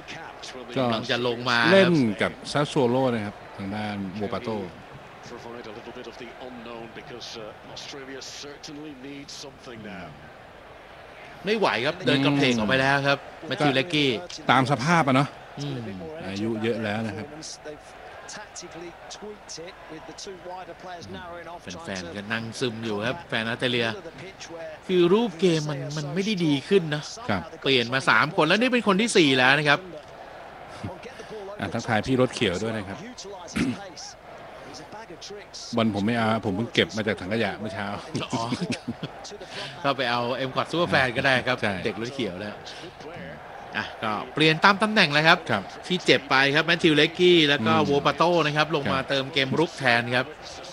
ก็กำลังจะลงมาเล่นกับซาโซโลนะครับทางด้านโวปาโตไม่ไหวครับเดินกระเพกออกไปแล้วครับแมทธิว เลกกี้ตามสภาพอะเนาะอายุเยอะแล้วนะครับแฟนๆก็นั่งซึมอยู่ครับแฟนออสเตรเลียคือรูปเกมมันไม่ได้ดีขึ้นนะเปลี่ยนมา3คนแล้วนี่เป็นคนที่4แล้วนะครับทักทายพี่รถเขียวด้วยนะครับบอลผมไม่เอาผมเพิ่งเก็บมาจากถังขยะเมื่อเช้าก็ไปเอาเอ็มคอร์ดซูเปอร์แฟนก็ได้ครับเด็กรถเขียวแล้วก็เปลี่ยนตามตำแหน่งเลยครับที่เจ็บไปครับแมทธิว เลกกี้แล้วก็โวปาโต้นะครับลงมาเติมเกมรุกแทนครับ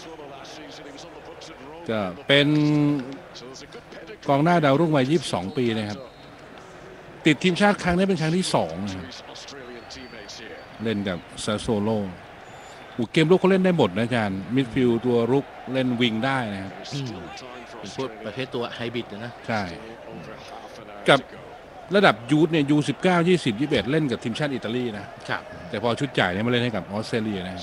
ก็เป็นกองหน้าดาวรุ่งวัย22 ปีนะครับติดทีมชาติครั้งนี้เป็นครั้งที่2นะครับเล่นกับซาโซโลเกมลุกเขาเล่นได้หมดนะอาจารย์มิดฟิลด์ตัวรุกเล่นวิงได้นะครับเป็นพวกประเภทตัวไฮบริดนะใช่กับระดับยูทเนี่ยU19 20 21เล่นกับทีมชาติอิตาลีนะครับแต่พอชุดใหญ่เนี่ยมาเล่นให้กับออสเตรเลียนะครับ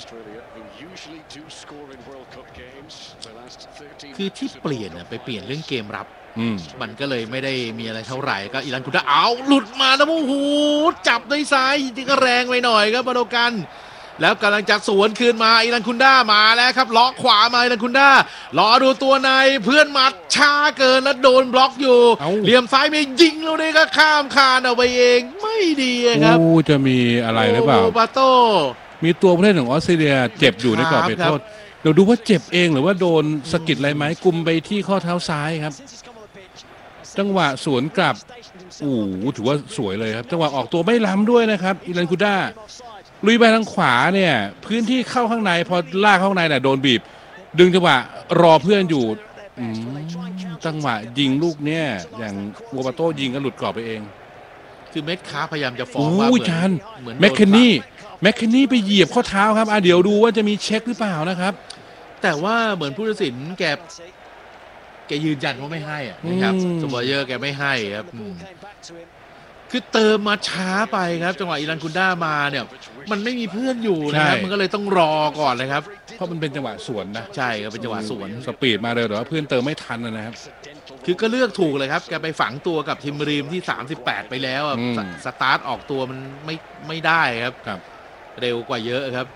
คือที่เปลี่ยนไปเปลี่ยนเรื่องเกมรับมันก็เลยไม่ได้มีอะไรเท่าไหร่ก็อิรันคุด้าเอาหลุดมาแล้วโอ้โหจับด้วยซ้ายที่ก็แรงไปหน่อยครับมาโดกันแล้วกำลังจะสวนคืนมาอิรันคุด้ามาแล้วครับล็อกขวามาอิรันคุด้ารอดูตัวในเพื่อนมัดช้าเกินแล้วโดนบล็อกอยู่เหลี่ยมซ้ายไม่ยิงแล้วนี่ก็ข้ามคานเอาไปเองไม่ดีครับจะมีอะไรหรือเปล่าโอปาโตมีตัวผู้เล่นของออสเตรเลียเจ็บอยู่ในกรอบเขตโทษเดี๋ยวดูว่าเจ็บเองหรือว่าโดนสะกิดอะไรไหมกุมไปที่ข้อเท้าซ้ายครับจังหวะสวนกลับถือว่าสวยเลยครับจังหวะออกตัวไม่ล้ำด้วยนะครับอิรันคุด้าลุยไปทางขวาเนี่ยพื้นที่เข้าข้างในพอลากข้างในน่ะโดนบีบดึงจังหวะรอเพื่อนอยู่จังหวะยิงลูกเนี่ยอย่างโวปาโต้ยิงก็หลุดกรอบไปเองคือเม็ดค้าพยายามจะฟ้องว่าเหมือนแมคเคนนี่ไปเหยียบข้อเท้าครับเดี๋ยวดูว่าจะมีเช็คหรือเปล่านะครับแต่ว่าเหมือนผู้ตัดสินแกยืนยันว่าไม่ให้นะครับสปอยเยอร์แกไม่ให้ครับคือเติมมาช้าไปครับจังหวะอิรันคุด้ามาเนี่ยมันไม่มีเพื่อนอยู่นะครับมันก็เลยต้องรอก่อนเลยครับเพราะมันเป็นจังหวะสวนนะใช่ครับเป็นจังหวะสวนสปีดมาเลยแต่ว่าเพื่อนเติมไม่ทันนะครับคือก็เลือกถูกเลยครับแกไปฝังตัวกับทีมรีมที่38ไปแล้วสตาร์ทออกตัวมันไม่ได้ครับเร็วกว่าเยอะครับ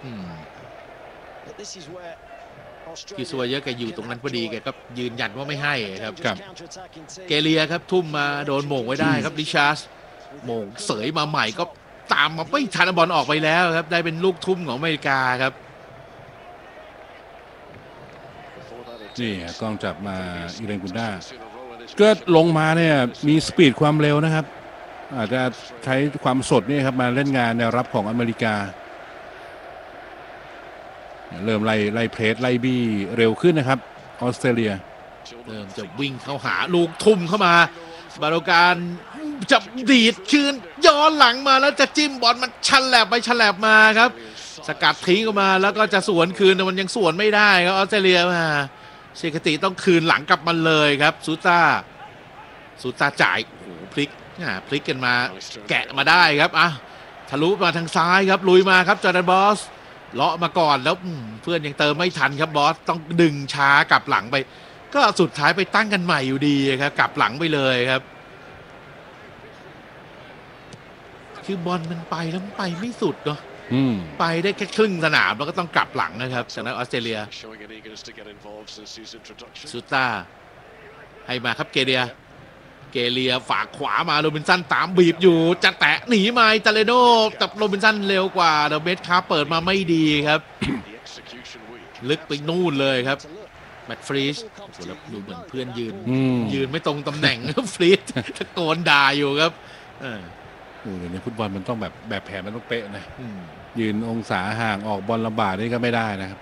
กิสวเยอะแกอยู่ตรงนั้นพอดีแกก็ยืนยันว่าไม่ให้ครับเกเลียครับทุ่มมาโดนโหม่งไว้ได้ครับริชาร์ดโหม่งเสยมาใหม่ก็ตามมาไม่ทันบอลออกไปแล้วครับได้เป็นลูกทุ่มของอเมริกาครับนี่กล้องจับมาอิรันคุด้าก็ลงมาเนี่ยมีสปีดความเร็วนะครับอาจจะใช้ความสดนี่ครับมาเล่นงานแนวรับของอเมริกาเริ่มไล่เพลสไล่บี้เร็วขึ้นนะครับออสเตรเลียเริ่มจะวิ่งเข้าหาลูกทุ่มเข้ามาบาโลการจะดีดคืนย้อนหลังมาแล้วจะจิ้มบอลมันฉลับไปฉลับมาครับสกัดทิ้งออกมาแล้วก็จะสวนคืนแต่มันยังสวนไม่ได้ครับออสเตรเลียมาเชคติต้องคืนหลังกลับมาเลยครับซูต้าจ่ายโอ้โหพลิกกันมาแกะมาได้ครับทะลุมาทางซ้ายครับลุยมาครับจอร์แดนบอสเลาะมาก่อนแล้วเพื่อนยังเติมไม่ทันครับบอสต้องดึงช้ากลับหลังไปก็สุดท้ายไปตั้งกันใหม่อยู่ดีครับกลับหลังไปเลยครับคือบอลมันไปแล้วมันไปไม่สุดเนาะไปได้แค่ครึ่งสนามแล้วก็ต้องกลับหลังนะครับจากนั้นออสเตรเลียซูต้าให้มาครับเกเลียฝากขวามาโรบินสันตามบีบอยู่จะแตะหนีมาตาเลโนแต่โรบินสันเร็วกว่าเดอะเบสคาเปิดมาไม่ดีครับลึกไปนู่นเลยครับแมตต์ฟรีชแล้วดูเหมือนเพื่อนยืนไม่ตรงตำแหน่งฟรีชตะโกนด่าอยู่ครับเดี๋ยวนี้ฟุตบอลมันต้องแบบแผนมันต้องเป๊ะนะยืนองศาห่างออกบอลลำบากนี่ก็ไม่ได้นะครับ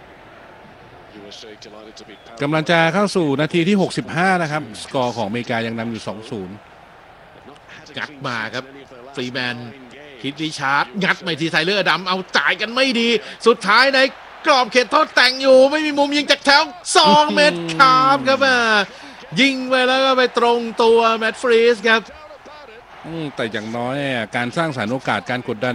กำลังจะเข้าสู่นาทีที่65นะครับสกอร์ของอเมริกายังนำอยู่ 2-0 งัดมาครับฟรีแมนฮิตริชาร์ดงัดไปทีไซเลอร์ดำเอาจ่ายกันไม่ดีสุดท้ายในกรอบเขตโทษแต่งอยู่ไม่มีมุมยิงจากแถว2 เมตรครับยิงไปแล้วก็ไปตรงตัวแมตต์ฟรีชครับแต่อย่างน้อยการสร้างสรรค์โอกาสการกดดัน